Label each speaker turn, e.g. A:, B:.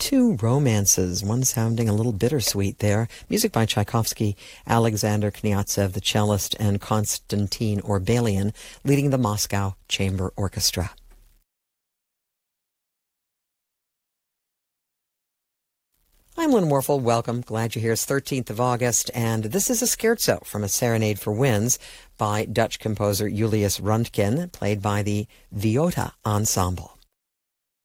A: two romances, one sounding a little bittersweet there. Music by Tchaikovsky, Alexander Kniazev, the cellist, and Konstantin Orbelian, leading the Moscow Chamber Orchestra. I'm Lynn Warfel. Welcome. Glad you're here. It's 13th of August, and this is a scherzo from a Serenade for Winds by Dutch composer Julius Röntgen, played by the Viota Ensemble.